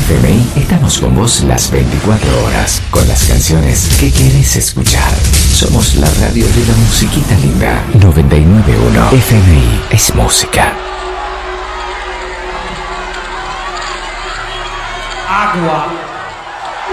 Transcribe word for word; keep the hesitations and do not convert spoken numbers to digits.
F M I estamos con vos las veinticuatro horas, con las canciones que querés escuchar. Somos la radio de la musiquita linda. noventa y nueve punto uno F M I es música. Agua.